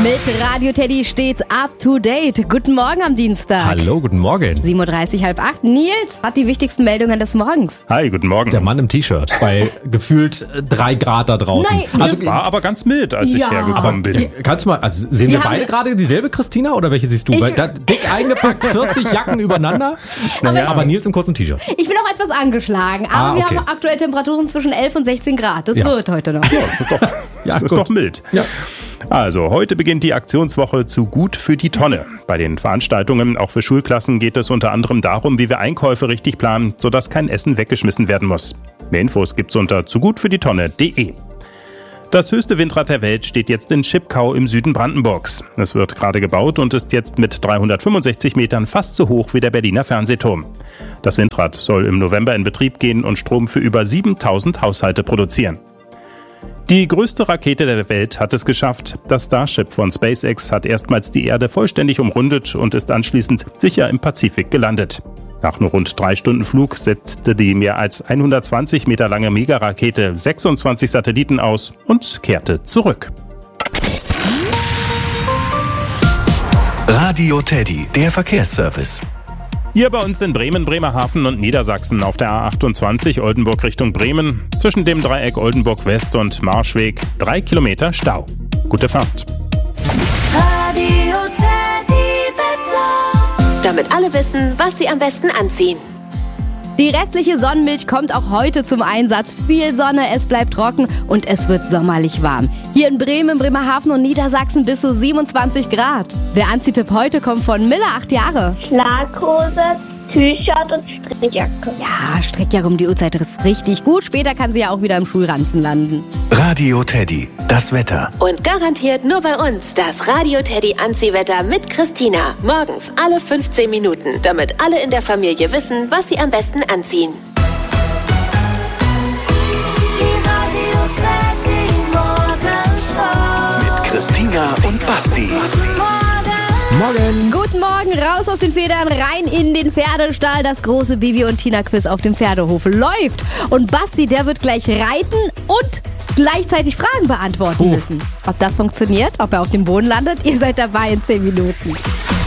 Mit Radio Teddy stets up to date. Guten Morgen am Dienstag. Hallo, guten Morgen. 7.30 Uhr, halb 8. Nils hat die wichtigsten Meldungen des Morgens. Hi, guten Morgen. Der Mann im T-Shirt bei gefühlt 3 Grad da draußen. Nein, Also war aber ganz mild, als ich hergekommen bin. Kannst du mal, also sehen wir beide gerade dieselbe Christina oder welche siehst du? Weil da dick eingepackt, 40 Jacken übereinander, aber Nils im kurzen T-Shirt. Ich bin auch etwas angeschlagen, aber wir okay. haben aktuell Temperaturen zwischen 11 und 16 Grad. Das wird heute noch. Das ist doch mild. Ja. Also, heute beginnt die Aktionswoche zu Gut für die Tonne. Bei den Veranstaltungen, auch für Schulklassen, geht es unter anderem darum, wie wir Einkäufe richtig planen, sodass kein Essen weggeschmissen werden muss. Mehr Infos gibt's unter zugutfürdietonne.de. Das höchste Windrad der Welt steht jetzt in Schipkau im Süden Brandenburgs. Es wird gerade gebaut und ist jetzt mit 365 Metern fast so hoch wie der Berliner Fernsehturm. Das Windrad soll im November in Betrieb gehen und Strom für über 7000 Haushalte produzieren. Die größte Rakete der Welt hat es geschafft. Das Starship von SpaceX hat erstmals die Erde vollständig umrundet und ist anschließend sicher im Pazifik gelandet. Nach nur rund 3 Stunden Flug setzte die mehr als 120 Meter lange Megarakete 26 Satelliten aus und kehrte zurück. Radio Teddy, der Verkehrsservice. Hier bei uns in Bremen, Bremerhaven und Niedersachsen auf der A28 Oldenburg Richtung Bremen. Zwischen dem Dreieck Oldenburg West und Marschweg 3 Kilometer Stau. Gute Fahrt. Radio Teddy Wetter. Damit alle wissen, was sie am besten anziehen. Die restliche Sonnenmilch kommt auch heute zum Einsatz. Viel Sonne, es bleibt trocken und es wird sommerlich warm. Hier in Bremen, Bremerhaven und Niedersachsen bis zu 27 Grad. Der Anziehtipp heute kommt von Miller, 8 Jahre. Schlaghose, T-Shirt und Strickjacke. Ja, Strickjacke um die Uhrzeit ist richtig gut. Später kann sie ja auch wieder im Schulranzen landen. Radio Teddy, das Wetter. Und garantiert nur bei uns das Radio Teddy Anziehwetter mit Christina. Morgens alle 15 Minuten, damit alle in der Familie wissen, was sie am besten anziehen. Die Radio Teddy Morgenshow. Mit Christina und Basti. Morgen. Guten Morgen, raus aus den Federn, rein in den Pferdestall. Das große Bibi und Tina Quiz auf dem Pferdehof läuft. Und Basti, der wird gleich reiten und gleichzeitig Fragen beantworten müssen. Ob das funktioniert, ob er auf dem Boden landet, ihr seid dabei in 10 Minuten.